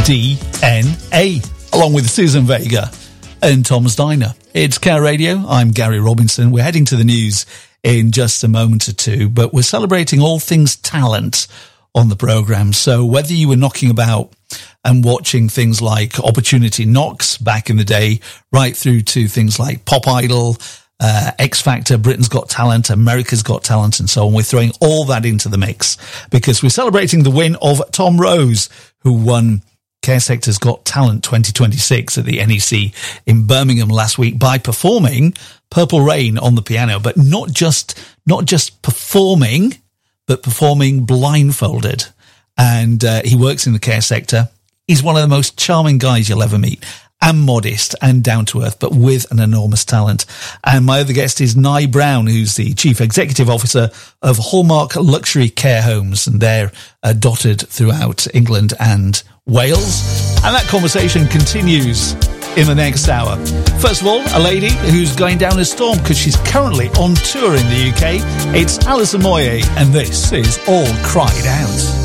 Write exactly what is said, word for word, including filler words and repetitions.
D N A, along with Susan Vega and Tom's Diner. It's Care Radio. I'm Gary Robinson. We're heading to the news in just a moment or two, but we're celebrating all things talent on the programme. So whether you were knocking about and watching things like Opportunity Knocks back in the day, right through to things like Pop Idol, uh, X Factor, Britain's Got Talent, America's Got Talent, and so on, we're throwing all that into the mix because we're celebrating the win of Tom Rose, who won Care Sector's Got Talent twenty twenty-six at the N E C in Birmingham last week by performing Purple Rain on the piano, but not just not just performing, but performing blindfolded. And uh, he works in the care sector. He's one of the most charming guys you'll ever meet, and modest and down to earth, but with an enormous talent. And my other guest is Nye Brown, who's the Chief Executive Officer of Hallmark Luxury Care Homes, and they're uh, dotted throughout England and Wales. And that conversation continues in the next hour. First of all, a lady who's going down a storm because she's currently on tour in the U K. It's Alison Moyet, and this is All Cried Out.